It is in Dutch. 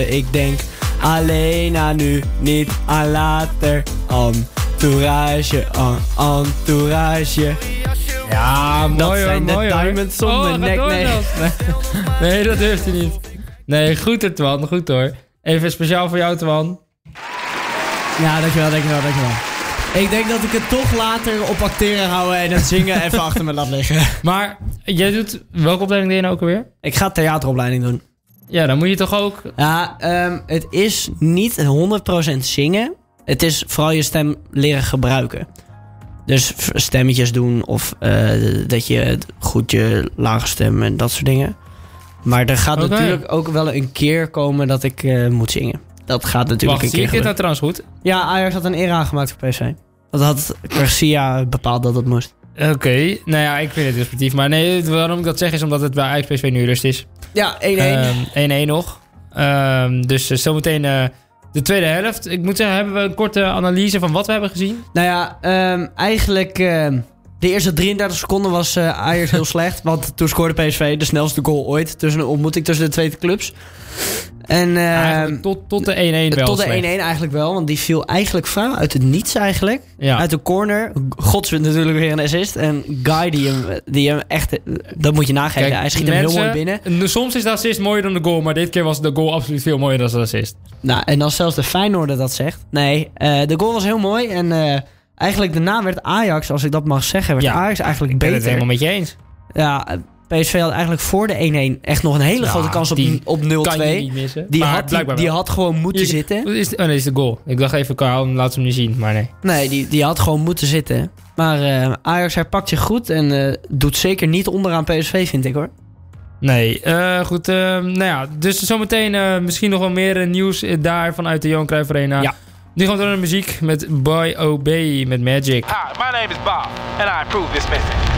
Ik denk alleen aan nu, niet aan later. Entourage, entourage. Ja, mooi Dat hoor, zijn de mooi diamonds hoor. om mijn nek. Nee. Nee, dat durft hij niet. Nee, goed hoor, Twan, goed hoor. Even speciaal voor jou, Twan. Ja, dankjewel. Ik denk dat ik het toch later op acteren houden en het zingen even achter me laat liggen. Maar jij doet... Welke opleiding deed je nou ook alweer? Ik ga theateropleiding doen. Ja, dan moet je toch ook... Ja, het is niet 100% zingen. Het is vooral je stem leren gebruiken. Dus stemmetjes doen of dat je goed je lage stem en dat soort dingen. Maar er gaat natuurlijk ook wel een keer komen dat ik moet zingen. Dat gaat natuurlijk een keer zie ik dit nou trouwens goed? Ja, Ajax had een eer aangemaakt voor PSV. Dat had Garcia bepaald dat het moest. Oké, nou ja, ik vind het sportief. Maar nee, waarom ik dat zeg is omdat het bij Ajax PSV nu rust is. Ja, 1-1. 1-1 nog. Dus zometeen de tweede helft. Ik moet zeggen, hebben we een korte analyse van wat we hebben gezien? Nou ja, eigenlijk de eerste 33 seconden was Ajax heel slecht. Want toen scoorde PSV de snelste goal ooit. Tussen een ontmoeting tussen de twee clubs. En tot de 1-1 wel. Tot de 1-1 eigenlijk wel. Want die viel eigenlijk vrij uit het niets eigenlijk. Ja. Uit de corner. Godswin natuurlijk weer een assist. En Guy die hem echt... Dat moet je nageven. Kijk, hij schiet hem heel mooi binnen. Soms is de assist mooier dan de goal. Maar dit keer was de goal absoluut veel mooier dan de assist. Nou, en als zelfs de Feyenoorder dat zegt. Nee, de goal was heel mooi. En eigenlijk daarna werd Ajax, als ik dat mag zeggen... werd Ajax eigenlijk beter. Ik ben het helemaal met je eens. Ja, PSV had eigenlijk voor de 1-1 echt nog een hele grote kans op 0-2. Kan je niet missen. Die had gewoon moeten zitten. Nee, is de goal. Ik dacht even, laat hem niet zien, maar nee. Nee, die had gewoon moeten zitten. Maar Ajax herpakt zich goed en doet zeker niet onderaan PSV, vind ik hoor. Nee, goed. Nou ja, dus zometeen misschien nog wel meer nieuws daar vanuit de Johan Cruijff Arena. Ja. Nu gaan we door naar de muziek met Boy O.B. met Magic. Hi, my name is Bob and I approve this message.